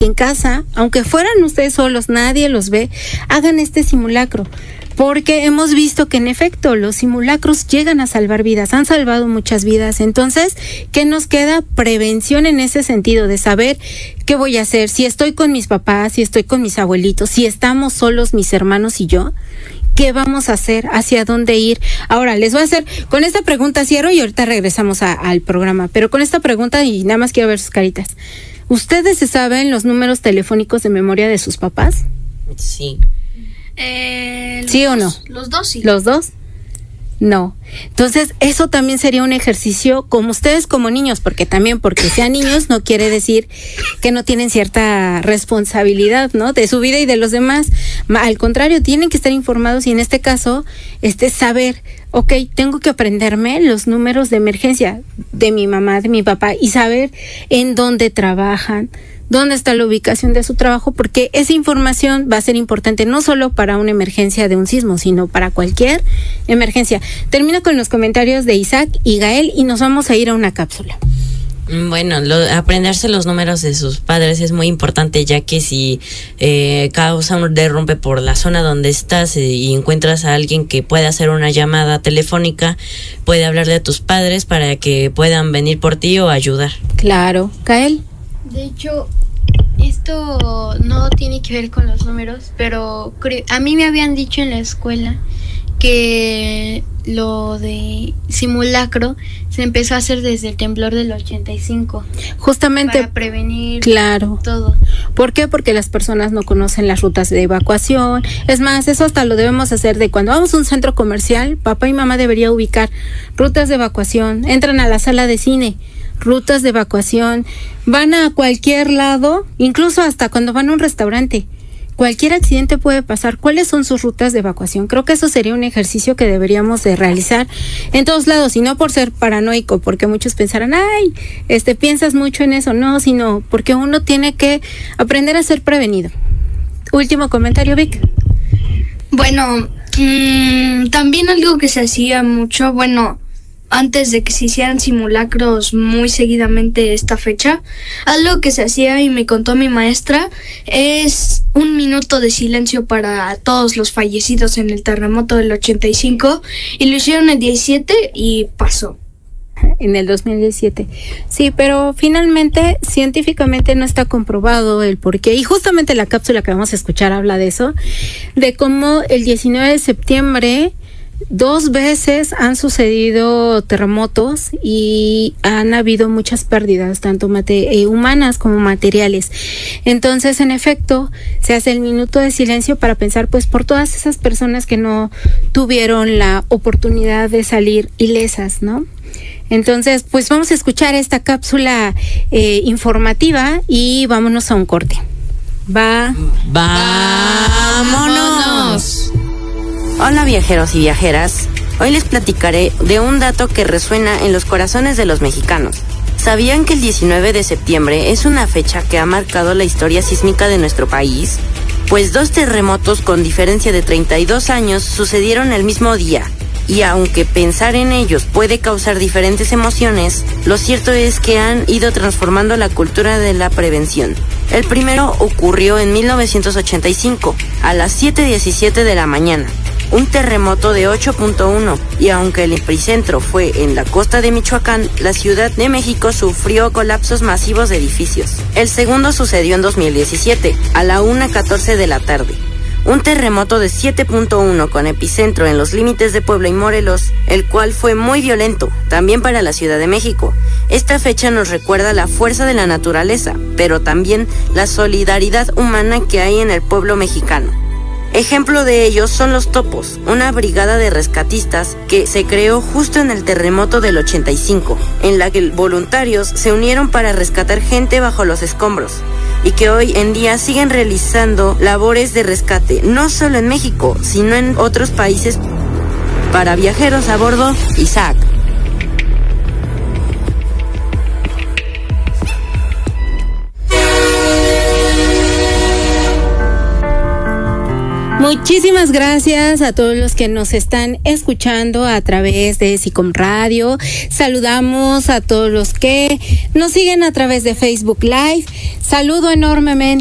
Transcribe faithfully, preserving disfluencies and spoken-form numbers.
en casa, aunque fueran ustedes solos, nadie los ve, hagan este simulacro. Porque hemos visto que en efecto los simulacros llegan a salvar vidas, han salvado muchas vidas. Entonces, ¿qué nos queda? Prevención en ese sentido de saber qué voy a hacer, si estoy con mis papás, si estoy con mis abuelitos, si estamos solos mis hermanos y yo. ¿Qué vamos a hacer? ¿Hacia dónde ir? Ahora, les voy a hacer, con esta pregunta cierro y ahorita regresamos a, al programa, pero con esta pregunta y nada más quiero ver sus caritas. ¿Ustedes se saben los números telefónicos de memoria de sus papás? Sí. Eh, ¿Sí dos, o no? Los dos sí. ¿Los dos? No. Entonces, eso también sería un ejercicio como ustedes como niños, porque también porque sean niños no quiere decir que no tienen cierta responsabilidad, ¿no? De su vida y de los demás. Al contrario, tienen que estar informados y en este caso, este saber, ok, tengo que aprenderme los números de emergencia de mi mamá, de mi papá y saber en dónde trabajan, dónde está la ubicación de su trabajo, porque esa información va a ser importante no solo para una emergencia de un sismo, sino para cualquier emergencia. Termino con los comentarios de Isaac y Gael y nos vamos a ir a una cápsula. Bueno, lo, aprenderse los números de sus padres es muy importante, ya que si eh, causa un derrumbe por la zona donde estás eh, y encuentras a alguien que puede hacer una llamada telefónica, puede hablarle a tus padres para que puedan venir por ti o ayudar. Claro. Gael. De hecho, esto no tiene que ver con los números, pero cre- a mí me habían dicho en la escuela que lo de simulacro se empezó a hacer desde el temblor del ochenta y cinco. Justamente. Para prevenir claro. todo. ¿Por qué? Porque las personas no conocen las rutas de evacuación. Es más, eso hasta lo debemos hacer de cuando vamos a un centro comercial, papá y mamá debería ubicar rutas de evacuación. Entran a la sala de cine, rutas de evacuación, van a cualquier lado, incluso hasta cuando van a un restaurante. Cualquier accidente puede pasar. ¿Cuáles son sus rutas de evacuación? Creo que eso sería un ejercicio que deberíamos de realizar en todos lados, y no por ser paranoico, porque muchos pensarán, ay, este, piensas mucho en eso. No, sino porque uno tiene que aprender a ser prevenido. Último comentario, Vic. Bueno, mmm, también algo que se hacía mucho, bueno, antes de que se hicieran simulacros muy seguidamente esta fecha, algo que se hacía y me contó mi maestra es un minuto de silencio para todos los fallecidos en el terremoto del ochenta y cinco, y lo hicieron el diecisiete y pasó. En el dos mil diecisiete. Sí, pero finalmente científicamente no está comprobado el por qué. Y justamente la cápsula que vamos a escuchar habla de eso, de cómo el diecinueve de septiembre dos veces han sucedido terremotos y han habido muchas pérdidas, tanto mate- eh, humanas como materiales. Entonces, en efecto, se hace el minuto de silencio para pensar pues por todas esas personas que no tuvieron la oportunidad de salir ilesas, ¿no? Entonces, pues vamos a escuchar esta cápsula eh, informativa y vámonos a un corte. Va. ¡Vámonos! Hola viajeros y viajeras, hoy les platicaré de un dato que resuena en los corazones de los mexicanos. ¿Sabían que el diecinueve de septiembre es una fecha que ha marcado la historia sísmica de nuestro país? Pues dos terremotos con diferencia de treinta y dos años sucedieron el mismo día. Y aunque pensar en ellos puede causar diferentes emociones, lo cierto es que han ido transformando la cultura de la prevención. El primero ocurrió en mil novecientos ochenta y cinco, a las siete diecisiete de la mañana. Un terremoto de ocho punto uno, y aunque el epicentro fue en la costa de Michoacán, la Ciudad de México sufrió colapsos masivos de edificios. El segundo sucedió en dos mil diecisiete, a la una catorce de la tarde. Un terremoto de siete punto uno con epicentro en los límites de Puebla y Morelos, el cual fue muy violento, también para la Ciudad de México. Esta fecha nos recuerda la fuerza de la naturaleza, pero también la solidaridad humana que hay en el pueblo mexicano. Ejemplo de ellos son los Topos, una brigada de rescatistas que se creó justo en el terremoto del ochenta y cinco, en la que voluntarios se unieron para rescatar gente bajo los escombros, y que hoy en día siguen realizando labores de rescate, no solo en México, sino en otros países. Para Viajeros a Bordo, Isaac. Muchísimas gracias a todos los que nos están escuchando a través de SICOM Radio. Saludamos a todos los que nos siguen a través de Facebook Live. Saludo enormemente